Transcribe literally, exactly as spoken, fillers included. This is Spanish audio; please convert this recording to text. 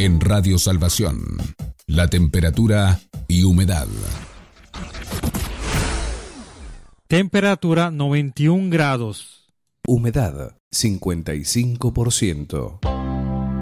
En Radio Salvación, la temperatura y humedad. Temperatura noventa y un grados. Humedad cincuenta y cinco por ciento.